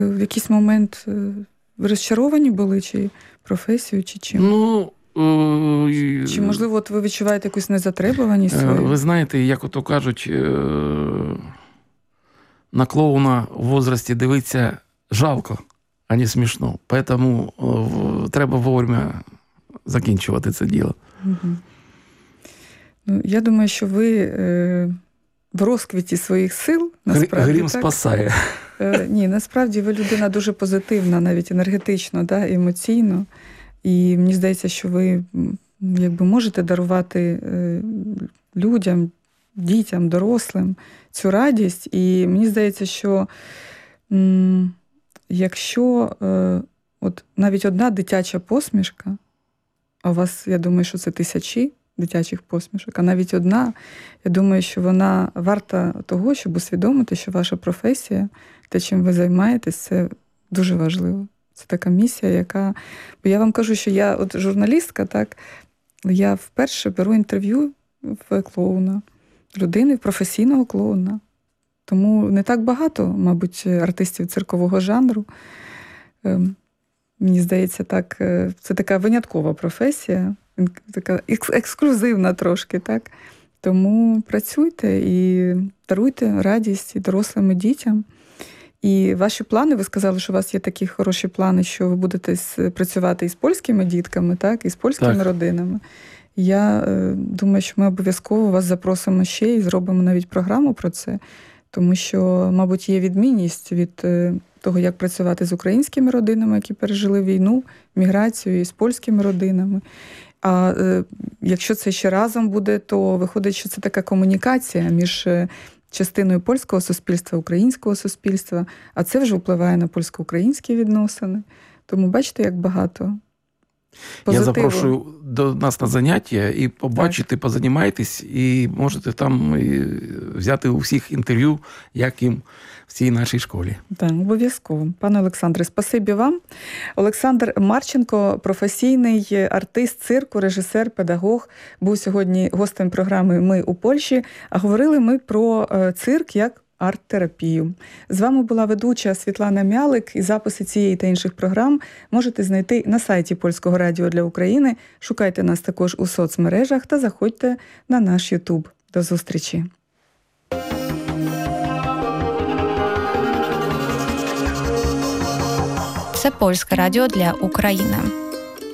В якийсь момент ви розчаровані були, чи професією, чи чим? Чи, можливо, от ви відчуваєте якусь незатребуваність свою? Ви знаєте, як ото кажуть, на клоуна в возрасті дивитися жалко, а не смішно. Тому треба вовремя закінчувати це діло. Угу. Я думаю, що ви в розквіті своїх сил, насправді, Грім спасає. Ні, насправді ви людина дуже позитивна, навіть енергетично, да, емоційно. І мені здається, що ви можете дарувати людям, дітям, дорослим цю радість. І мені здається, що якщо от навіть одна дитяча посмішка, а у вас, я думаю, що це тисячі дитячих посмішок, а навіть одна, я думаю, що вона варта того, щоб усвідомити, що ваша професія, те, чим ви займаєтесь, це дуже важливо. Це така місія, яка... Бо я вам кажу, що я от журналістка, так, я вперше беру інтерв'ю в клоуна, людини, професійного клоуна. Тому не так багато, мабуть, артистів циркового жанру. Мені здається, так, це така виняткова професія, така ексклюзивна трошки, так. Тому працюйте і даруйте радість і дорослим, і дітям. І ваші плани, ви сказали, що у вас є такі хороші плани, що ви будете працювати із польськими дітками, так, і з польськими родинами. Я думаю, що ми обов'язково вас запросимо ще і зробимо навіть програму про це, тому що, мабуть, є відмінність від того, як працювати з українськими родинами, які пережили війну, міграцію, і з польськими родинами. А якщо це ще разом буде, то виходить, що це така комунікація між частиною польського суспільства, українського суспільства, а це вже впливає на польсько-українські відносини. Тому бачите, як багато позитиву. Я запрошую до нас на заняття і побачите, позанімайтесь, і можете там взяти у всіх інтерв'ю, як їм в цій нашій школі. Так, обов'язково. Пане Олександре, спасибі вам. Олександр Марченко, професійний артист цирку, режисер, педагог, був сьогодні гостем програми «Ми у Польщі», а говорили ми про цирк як арт-терапію. З вами була ведуча Світлана Мялик, і записи цієї та інших програм можете знайти на сайті Польського радіо для України. Шукайте нас також у соцмережах та заходьте на наш YouTube. До зустрічі! Це Польське радіо для України.